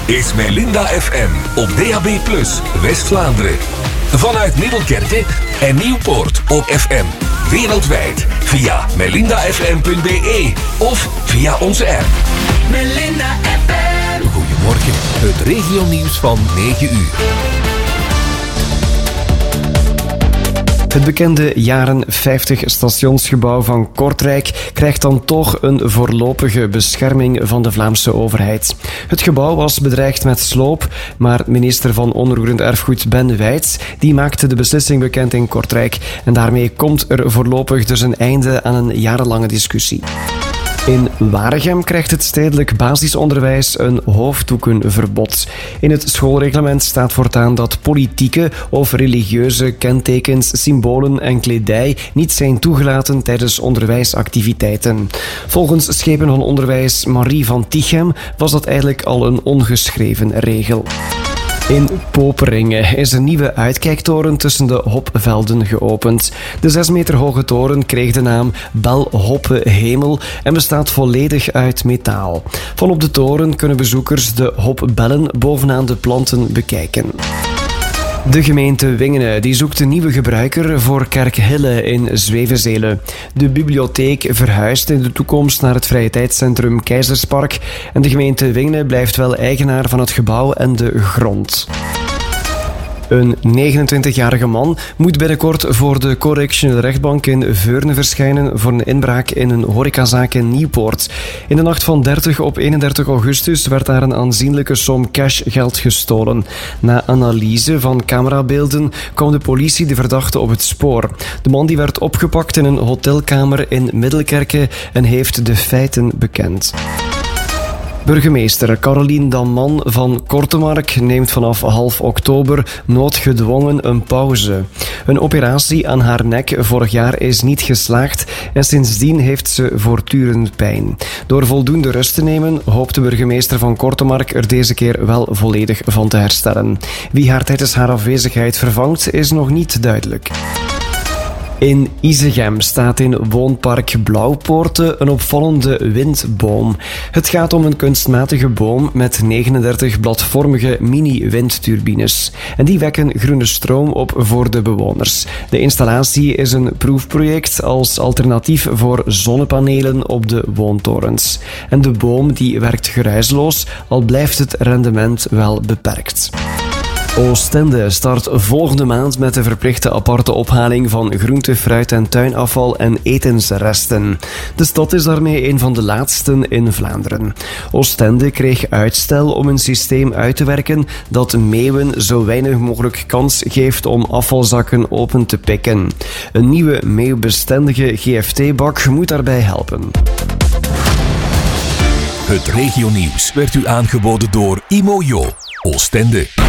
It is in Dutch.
is Melinda FM op DAB+, West-Vlaanderen. Vanuit Middelkerke en Nieuwpoort op FM. Wereldwijd via melindafm.be of via onze app. Melinda FM. Goedemorgen, het regionieuws van 9 uur. Het bekende jaren 50 stationsgebouw van Kortrijk krijgt dan toch een voorlopige bescherming van de Vlaamse overheid. Het gebouw was bedreigd met sloop, maar minister van Onroerend Erfgoed Ben Wijts die maakte de beslissing bekend in Kortrijk. En daarmee komt er voorlopig dus een einde aan een jarenlange discussie. In Waregem krijgt het stedelijk basisonderwijs een hoofddoekenverbod. In het schoolreglement staat voortaan dat politieke of religieuze kentekens, symbolen en kledij niet zijn toegelaten tijdens onderwijsactiviteiten. Volgens schepen van onderwijs Marie van Tichem was dat eigenlijk al een ongeschreven regel. In Poperingen is een nieuwe uitkijktoren tussen de Hopvelden geopend. De 6 meter hoge toren kreeg de naam Bel Hoppe Hemel en bestaat volledig uit metaal. Vanop de toren kunnen bezoekers de hopbellen bovenaan de planten bekijken. De gemeente Wingene die zoekt een nieuwe gebruiker voor Kerkhille in Zwevenzele. De bibliotheek verhuist in de toekomst naar het vrije tijdscentrum Keizerspark en de gemeente Wingene blijft wel eigenaar van het gebouw en de grond. Een 29-jarige man moet binnenkort voor de correctionele rechtbank in Veurne verschijnen voor een inbraak in een horecazaak in Nieuwpoort. In de nacht van 30 op 31 augustus werd daar een aanzienlijke som cashgeld gestolen. Na analyse van camerabeelden kwam de politie de verdachte op het spoor. De man die werd opgepakt in een hotelkamer in Middelkerke en heeft de feiten bekend. Burgemeester Carolien Damman van Kortemark neemt vanaf half oktober noodgedwongen een pauze. Een operatie aan haar nek vorig jaar is niet geslaagd en sindsdien heeft ze voortdurend pijn. Door voldoende rust te nemen hoopt de burgemeester van Kortemark er deze keer wel volledig van te herstellen. Wie haar tijdens haar afwezigheid vervangt is nog niet duidelijk. In Isegem staat in woonpark Blauwpoorten een opvallende windboom. Het gaat om een kunstmatige boom met 39 bladvormige mini-windturbines. En die wekken groene stroom op voor de bewoners. De installatie is een proefproject als alternatief voor zonnepanelen op de woontorens. En de boom die werkt geruisloos, al blijft het rendement wel beperkt. Oostende start volgende maand met de verplichte aparte ophaling van groente, fruit en tuinafval en etensresten. De stad is daarmee een van de laatsten in Vlaanderen. Oostende kreeg uitstel om een systeem uit te werken dat meeuwen zo weinig mogelijk kans geeft om afvalzakken open te pikken. Een nieuwe meeuwbestendige GFT-bak moet daarbij helpen. Het regionieuws werd u aangeboden door Imojo, Oostende.